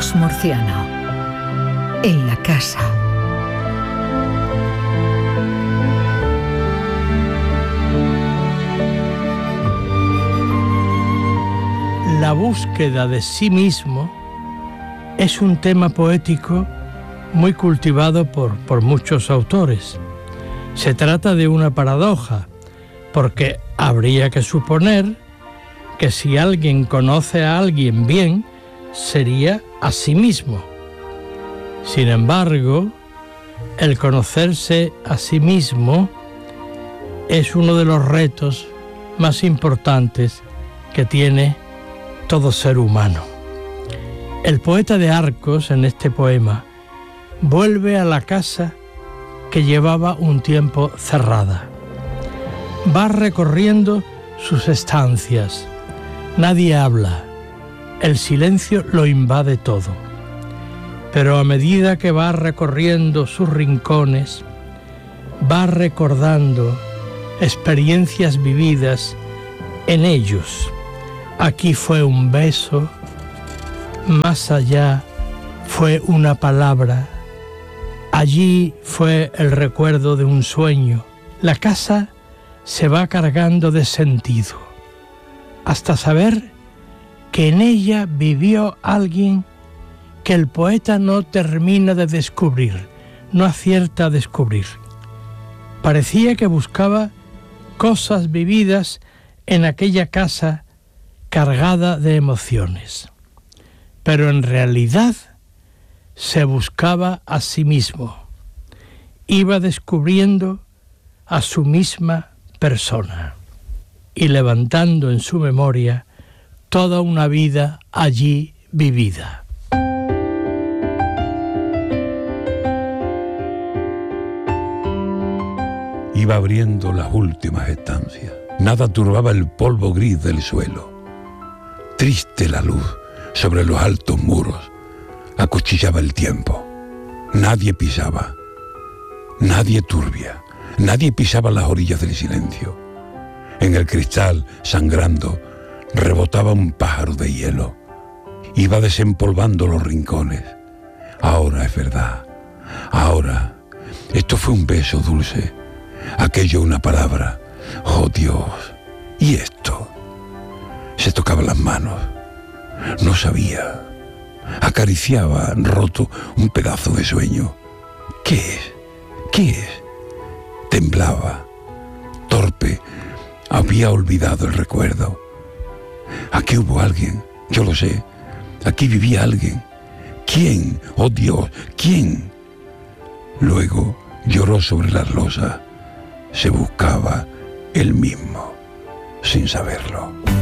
Carlos Murciano. En la casa. La búsqueda de sí mismo es un tema poético muy cultivado por muchos autores. Se trata de una paradoja, porque habría que suponer que si alguien conoce a alguien bien, sería a sí mismo. Sin embargo, el conocerse a sí mismo es uno de los retos más importantes que tiene todo ser humano. El poeta de Arcos, en este poema, vuelve a la casa que llevaba un tiempo cerrada. Va recorriendo sus estancias. Nadie habla. El silencio lo invade todo. Pero a medida que va recorriendo sus rincones, va recordando experiencias vividas en ellos. Aquí fue un beso, más allá fue una palabra, allí fue el recuerdo de un sueño. La casa se va cargando de sentido, hasta saber que en ella vivió alguien que el poeta no termina de descubrir, no acierta a descubrir. Parecía que buscaba cosas vividas en aquella casa cargada de emociones, pero en realidad se buscaba a sí mismo. Iba descubriendo a su misma persona y levantando en su memoria toda una vida allí vivida. Iba abriendo las últimas estancias. Nada turbaba el polvo gris del suelo. Triste la luz sobre los altos muros acuchillaba el tiempo. Nadie pisaba, nadie turbia, nadie pisaba las orillas del silencio. En el cristal, sangrando, rebotaba un pájaro de hielo. Iba desempolvando los rincones. Ahora es verdad, ahora. Esto fue un beso dulce, aquello una palabra. Oh Dios, ¿y esto? Se tocaba las manos, no sabía. Acariciaba, roto, un pedazo de sueño. ¿Qué es? ¿Qué es? Temblaba, torpe, había olvidado el recuerdo. Aquí hubo alguien, yo lo sé. Aquí vivía alguien. ¿Quién? Oh Dios, ¿quién? Luego lloró sobre las losas. Se buscaba él mismo, sin saberlo.